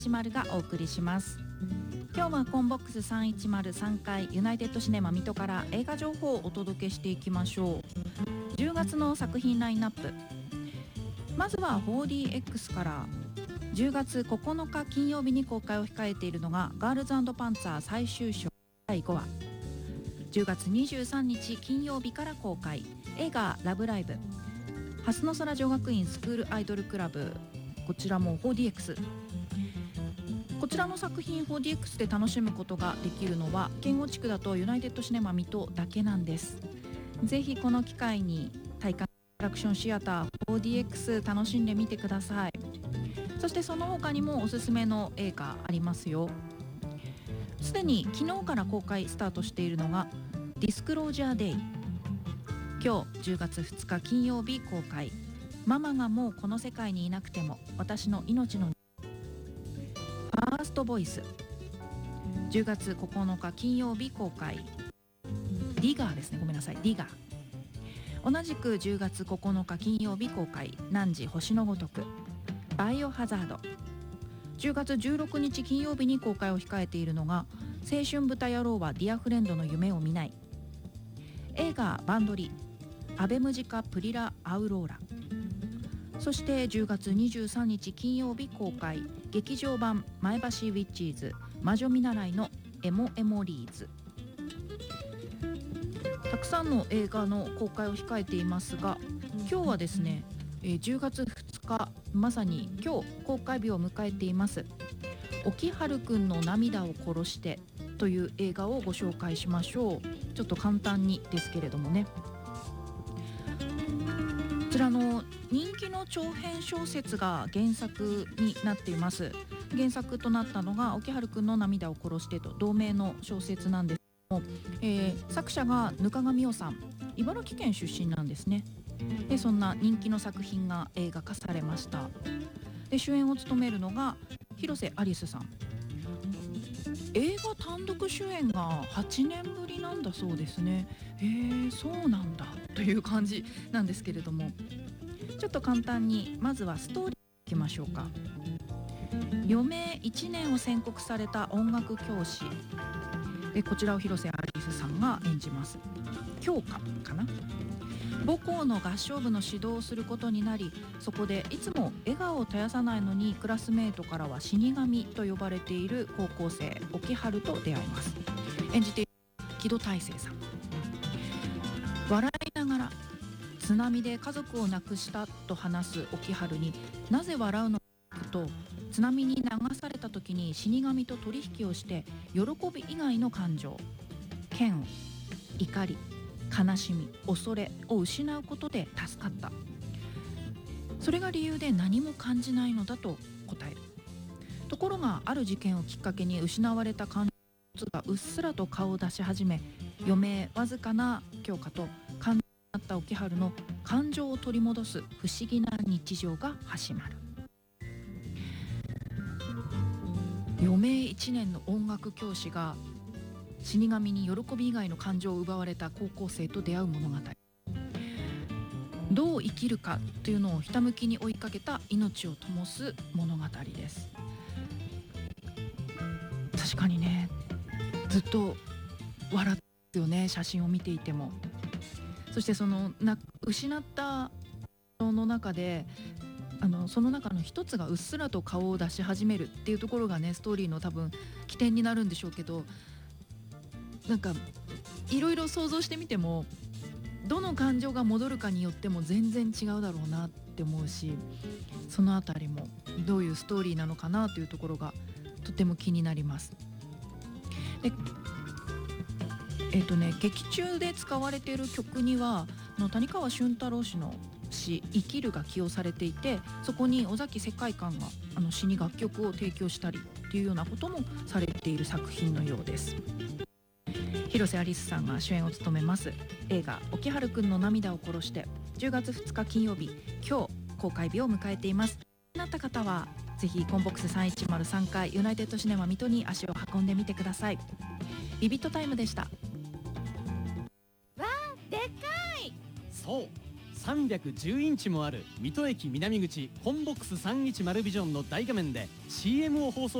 310がお送りします。今日はコンボックス3103階ユナイテッドシネマ水戸から映画情報をお届けしていきましょう。10月の作品ラインナップ、まずは 4DX から10月9日金曜日に公開を控えているのがガールズ&パンツァー最終章第5話。10月23日金曜日から公開映画ラブライブ蓮の空女学院スクールアイドルクラブ、こちらも 4DX。 こちらの作品 4DX で楽しむことができるのは剣郷地区だとユナイテッドシネマ水戸だけなんです。ぜひこの機会に体感アトラクションシアター 4DX 楽しんでみてください。そしてその他にもおすすめの映画ありますよ。すでに昨日から公開スタートしているのがディスクロージャーデイ。今日10月2日金曜日公開、ママがもうこの世界にいなくても私の命のファーストボイス。10月9日金曜日公開、ディガーですね、ごめんなさい、ディガー。同じく10月9日金曜日公開、汝星のごとくバイオハザード。10月16日金曜日に公開を控えているのが青春豚野郎はディアフレンドの夢を見ない。映画バンドリ、アベムジカプリラアウローラ。そして10月23日金曜日公開、劇場版前橋ウィッチーズ魔女見習いのエモエモリーズ。たくさんの映画の公開を控えていますが、今日はですね、10月2日、まさに今日公開日を迎えています沖春くんの涙を殺してという映画をご紹介しましょう。ちょっと簡単にですけれどもね、こちらの人気の長編小説が原作になっています。原作となったのが沖春くんの涙を殺してと同名の小説なんですけども、作者が額賀美桜さん、茨城県出身なんですね。でそんな人気の作品が映画化されました。で主演を務めるのが広瀬アリスさん。映画単独主演が8年ぶりなんだそうですね。そうなんだという感じなんですけれども、ちょっと簡単にまずはストーリーいきましょうか。余命1年を宣告された音楽教師で、こちらを広瀬アリスさんが演じます。教科かな。母校の合唱部の指導をすることになり、そこでいつも笑顔を絶やさないのにクラスメートからは死神と呼ばれている高校生沖春と出会います。演じている木戸大聖さん。笑いながら津波で家族を亡くしたと話す沖春になぜ笑うのかと、津波に流された時に死神と取引をして喜び以外の感情、嫌悪、怒り、悲しみ、恐れを失うことで助かった。それが理由で何も感じないのだと答える。ところがある事件をきっかけに失われた感情がうっすらと顔を出し始め、余命わずかな教科と感情になった沖春の感情を取り戻す不思議な日常が始まる。余命1年の音楽教師が死神に喜び以外の感情を奪われた高校生と出会う物語。どう生きるかというのをひたむきに追いかけた命を灯す物語です。確かにね、ずっと笑ってよね、写真を見ていても。そしてその失った人の中でその中の一つがうっすらと顔を出し始めるっていうところがね、ストーリーの多分起点になるんでしょうけど、なんかいろいろ想像してみてもどの感情が戻るかによっても全然違うだろうなって思うし、そのあたりもどういうストーリーなのかなというところがとても気になります。で劇中で使われている曲には谷川俊太郎氏の詩「生きる」が起用されていて、そこに尾崎世界観が詩に楽曲を提供したりっていうようなこともされている作品のようです。広瀬アリスさんが主演を務めます映画沖春くんの涙を殺して、10月2日金曜日、今日公開日を迎えています。気になった方はぜひコンボックス3103階ユナイテッドシネマ水戸に足を運んでみてください。ビビットタイムでした。 わー、でかい。 そう、 310インチもある水戸駅南口コンボックス310ビジョンの大画面で CM を放送